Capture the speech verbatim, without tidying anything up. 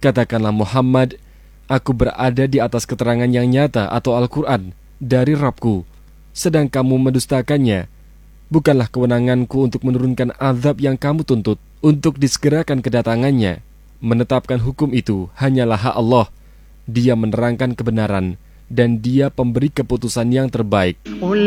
Katakanlah Muhammad, aku berada di atas keterangan yang nyata atau Al-Quran dari Rabbku, sedang kamu mendustakannya. Bukanlah kewenanganku untuk menurunkan azab yang kamu tuntut, untuk disegerakan kedatangannya. Menetapkan hukum itu hanyalah hak Allah. Dia menerangkan kebenaran, dan Dia pemberi keputusan yang terbaik.